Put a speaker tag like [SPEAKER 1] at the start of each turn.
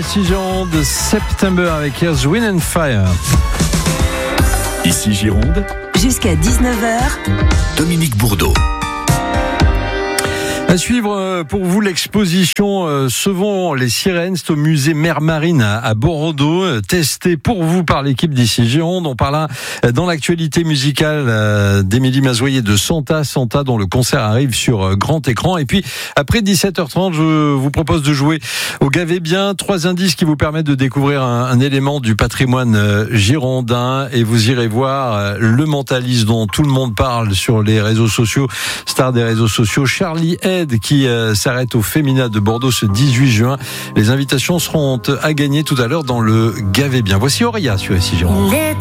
[SPEAKER 1] ici Gironde, September avec Earth, Wind and Fire.
[SPEAKER 2] Ici Gironde,
[SPEAKER 3] jusqu'à 19h,
[SPEAKER 2] Dominique Bourdeau.
[SPEAKER 1] À suivre pour vous l'exposition Sauvons les sirènes, c'est au musée Mer Marine à Bordeaux, testé pour vous par l'équipe d'ici Gironde. On parlera dans l'actualité musicale d'Émilie Mazoyer de Santa dont le concert arrive sur grand écran. Et puis après 17h30, je vous propose de jouer au Gavé Bien, 3 indices qui vous permettent de découvrir un élément du patrimoine girondin, et vous irez voir le mentaliste dont tout le monde parle sur les réseaux sociaux, star des réseaux sociaux, Charlie Head, qui s'arrête au Fémina de Bordeaux ce 18 juin. Les invitations seront à gagner tout à l'heure dans le Gavé Bien. Voici Auréa sur ici Gironde.